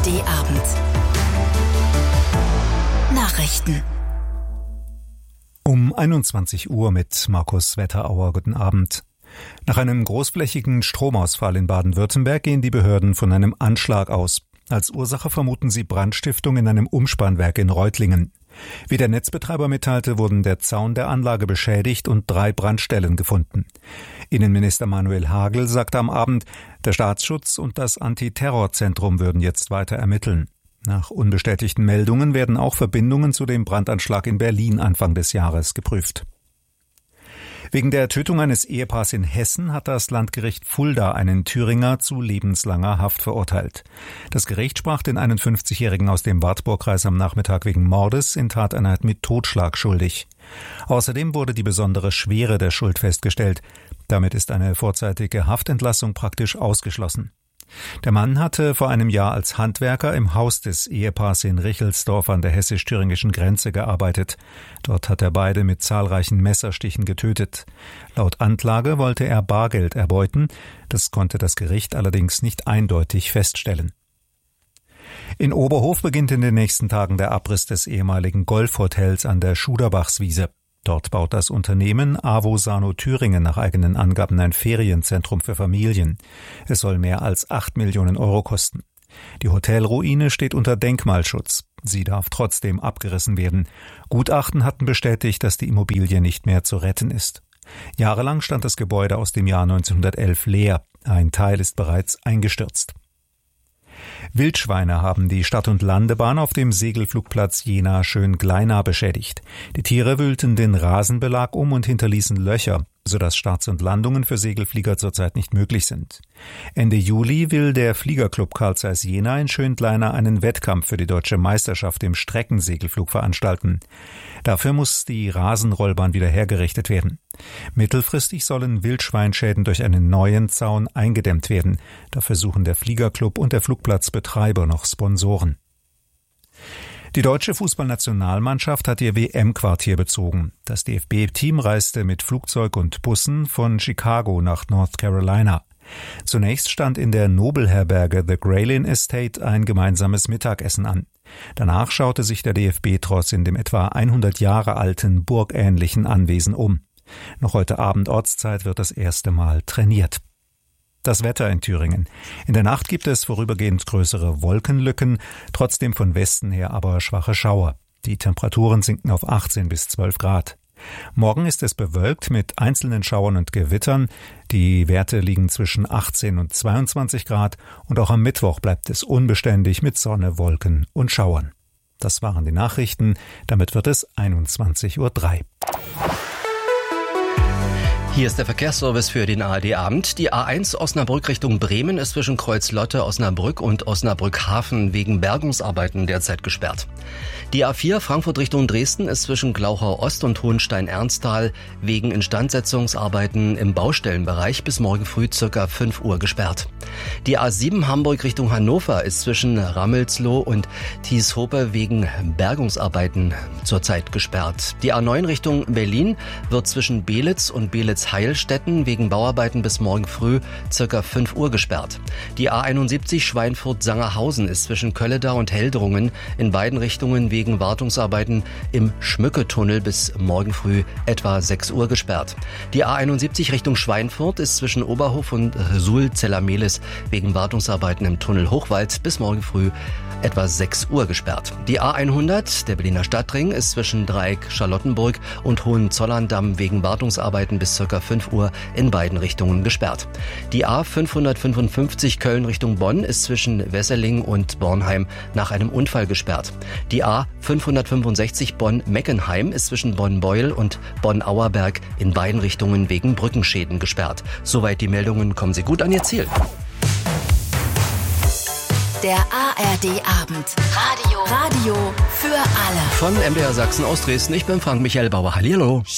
ARD-Abend. Nachrichten. Um 21 Uhr mit Markus Wetterauer. Guten Abend. Nach einem großflächigen Stromausfall in Baden-Württemberg gehen die Behörden von einem Anschlag aus. Als Ursache vermuten sie Brandstiftung in einem Umspannwerk in Reutlingen. Wie der Netzbetreiber mitteilte, wurden der Zaun der Anlage beschädigt und 3 Brandstellen gefunden. Innenminister Manuel Hagel sagte am Abend, der Staatsschutz und das Antiterrorzentrum würden jetzt weiter ermitteln. Nach unbestätigten Meldungen werden auch Verbindungen zu dem Brandanschlag in Berlin Anfang des Jahres geprüft. Wegen der Tötung eines Ehepaars in Hessen hat das Landgericht Fulda einen Thüringer zu lebenslanger Haft verurteilt. Das Gericht sprach den 51-Jährigen aus dem Wartburgkreis am Nachmittag wegen Mordes in Tateinheit mit Totschlag schuldig. Außerdem wurde die besondere Schwere der Schuld festgestellt. Damit ist eine vorzeitige Haftentlassung praktisch ausgeschlossen. Der Mann hatte vor einem Jahr als Handwerker im Haus des Ehepaars in Richelsdorf an der hessisch-thüringischen Grenze gearbeitet. Dort hat er beide mit zahlreichen Messerstichen getötet. Laut Anklage wollte er Bargeld erbeuten. Das konnte das Gericht allerdings nicht eindeutig feststellen. In Oberhof beginnt in den nächsten Tagen der Abriss des ehemaligen Golfhotels an der Schuderbachswiese. Dort baut das Unternehmen Avosano Thüringen nach eigenen Angaben ein Ferienzentrum für Familien. Es soll mehr als 8 Millionen Euro kosten. Die Hotelruine steht unter Denkmalschutz. Sie darf trotzdem abgerissen werden. Gutachten hatten bestätigt, dass die Immobilie nicht mehr zu retten ist. Jahrelang stand das Gebäude aus dem Jahr 1911 leer. Ein Teil ist bereits eingestürzt. Wildschweine haben die Stadt- und Landebahn auf dem Segelflugplatz Jena-Schön-Gleina beschädigt. Die Tiere wühlten den Rasenbelag um und hinterließen Löcher, sodass Starts und Landungen für Segelflieger zurzeit nicht möglich sind. Ende Juli will der Fliegerclub Carl Zeiss Jena in Schön-Gleina einen Wettkampf für die deutsche Meisterschaft im Streckensegelflug veranstalten. Dafür muss die Rasenrollbahn wieder hergerichtet werden. Mittelfristig sollen Wildschweinschäden durch einen neuen Zaun eingedämmt werden. Dafür suchen der Fliegerclub und der Flugplatzbetreiber noch Sponsoren. Die deutsche Fußballnationalmannschaft hat ihr WM-Quartier bezogen. Das DFB-Team reiste mit Flugzeug und Bussen von Chicago nach North Carolina. Zunächst stand in der Nobelherberge The Graylin Estate ein gemeinsames Mittagessen an. Danach schaute sich der DFB-Tross in dem etwa 100 Jahre alten, burgähnlichen Anwesen um. Noch heute Abend Ortszeit wird das erste Mal trainiert. Das Wetter in Thüringen. In der Nacht gibt es vorübergehend größere Wolkenlücken, trotzdem von Westen her aber schwache Schauer. Die Temperaturen sinken auf 18 bis 12 Grad. Morgen ist es bewölkt mit einzelnen Schauern und Gewittern. Die Werte liegen zwischen 18 und 22 Grad und auch am Mittwoch bleibt es unbeständig mit Sonne, Wolken und Schauern. Das waren die Nachrichten. Damit wird es 21:03 Uhr. Hier ist der Verkehrsservice für den ARD-Abend. Die A1 Osnabrück Richtung Bremen ist zwischen Kreuzlotte, Osnabrück und Osnabrück-Hafen wegen Bergungsarbeiten derzeit gesperrt. Die A4 Frankfurt Richtung Dresden ist zwischen Glauchau Ost und Hohenstein-Ernsthal wegen Instandsetzungsarbeiten im Baustellenbereich bis morgen früh ca. 5 Uhr gesperrt. Die A7 Hamburg Richtung Hannover ist zwischen Rammelsloh und Thieshope wegen Bergungsarbeiten zurzeit gesperrt. Die A9 Richtung Berlin wird zwischen Belitz und Belitz-Heilstätten wegen Bauarbeiten bis morgen früh ca. 5 Uhr gesperrt. Die A71 Schweinfurt-Sangerhausen ist zwischen Kölledau und Heldrungen in beiden Richtungen wegen Wartungsarbeiten im Schmücketunnel bis morgen früh etwa 6 Uhr gesperrt. Die A71 Richtung Schweinfurt ist zwischen Oberhof und Suhl-Zellermehlis wegen Wartungsarbeiten im Tunnel Hochwald bis morgen früh etwa 6 Uhr gesperrt. Die A100, der Berliner Stadtring, ist zwischen Dreieck Charlottenburg und Hohenzollern-Damm wegen Wartungsarbeiten bis ca. 5 Uhr in beiden Richtungen gesperrt. Die A555 Köln Richtung Bonn ist zwischen Wesseling und Bornheim nach einem Unfall gesperrt. Die A565 Bonn-Meckenheim ist zwischen Bonn-Beuel und Bonn-Auerberg in beiden Richtungen wegen Brückenschäden gesperrt. Soweit die Meldungen, kommen Sie gut an Ihr Ziel. Der ARD-Abend. Radio für alle. Von MDR Sachsen aus Dresden, ich bin Frank Michael Bauer. Hallihallo.